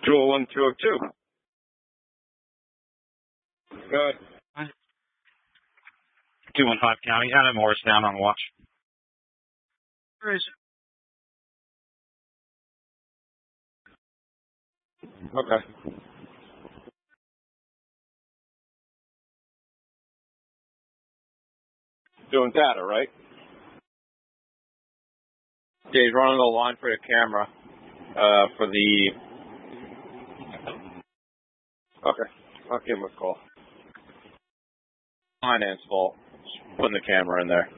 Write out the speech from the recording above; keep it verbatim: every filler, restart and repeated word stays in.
two oh one, two oh two. Go ahead. two one five County. Adam Morris down on watch. Where is it? Okay. Doing data, right? Yeah, he's running the line for the camera. Uh, for the... Okay. I'll give him a call. Finance fault. Just putting the camera in there.